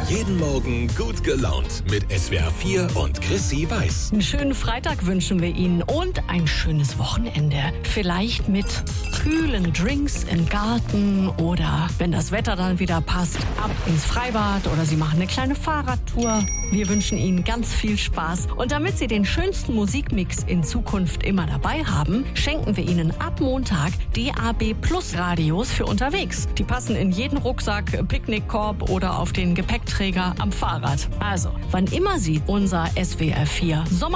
Jeden Morgen gut gelaunt mit SWR 4 und Chrissy Weiß. Einen schönen Freitag wünschen wir Ihnen und ein schönes Wochenende. Vielleicht mit kühlen Drinks im Garten oder, wenn das Wetter dann wieder passt, ab ins Freibad oder Sie machen eine kleine Fahrradtour. Wir wünschen Ihnen ganz viel Spaß. Und damit Sie den schönsten Musikmix in Zukunft immer dabei haben, schenken wir Ihnen ab Montag DAB Plus Radios für unterwegs. Die passen in jeden Rucksack, Picknickkorb oder auf den Gepäckträger am Fahrrad. Also, wann immer Sie unser SWR 4 Sommer